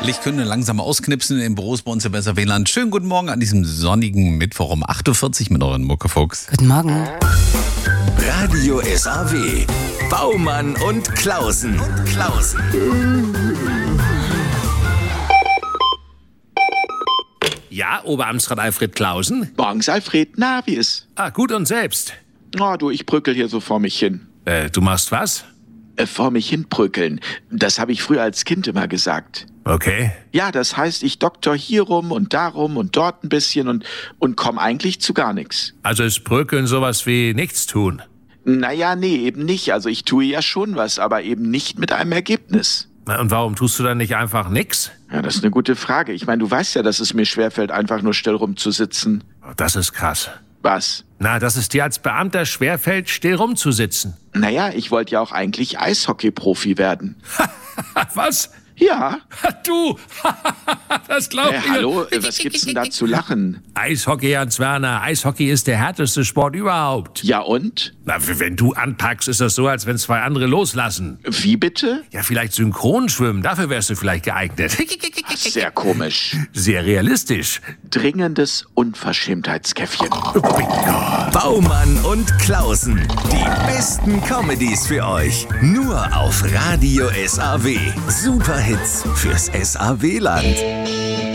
Licht können langsam ausknipsen in den Büros bei uns im SAW-Land. Schönen guten Morgen an diesem sonnigen Mittwoch um 8.40 Uhr mit euren Muckefuchs. Guten Morgen. Radio SAW. Baumann und Klausen. Ja, Oberamtsrat Alfred Klausen? Morgens, Alfred. Na, wie ist? Gut und selbst. Oh, du, ich bröckel hier so vor mich hin. Du machst was? Vor mich hin bröckeln. Das habe ich früher als Kind immer gesagt. Okay. Ja, das heißt, ich doktor hier rum und darum und dort ein bisschen und komm eigentlich zu gar nichts. Also ist Bröckeln sowas wie nichts tun? Naja, nee, eben nicht. Also ich tue ja schon was, aber eben nicht mit einem Ergebnis. Und warum tust du dann nicht einfach nix? Ja, das ist eine gute Frage. Ich meine, du weißt ja, dass es mir schwerfällt, einfach nur still rumzusitzen. Das ist krass. Was? Na, dass es dir als Beamter schwerfällt, still rumzusitzen. Naja, ich wollte ja auch eigentlich Eishockey-Profi werden. Was? Ja. Du! Das glaub ich. Hallo, was gibt's denn da zu lachen? Eishockey, Hans Werner. Eishockey ist der härteste Sport überhaupt. Ja und? Na, wenn du anpackst, ist das so, als wenn zwei andere loslassen. Wie bitte? Ja, vielleicht synchron schwimmen. Dafür wärst du vielleicht geeignet. Sehr komisch. Sehr realistisch. Dringendes Unverschämtheitskäffchen. Baumann und Klausen. Die besten Comedies für euch. Nur auf Radio SAW. Superhits fürs SAW-Land.